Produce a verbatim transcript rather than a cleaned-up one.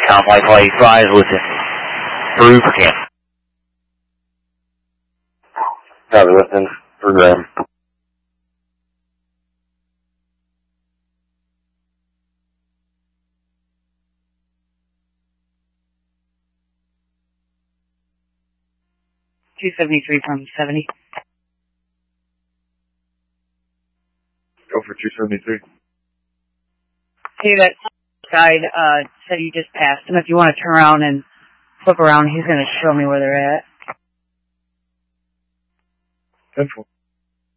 Tom White White Fries with the Peru Camp. Copy, listen, program. two seventy-three from seventy. Go for two seventy-three. Hey, that guide uh, said you just passed him. If you want to turn around and flip around, he's going to show me where they're at. ten four.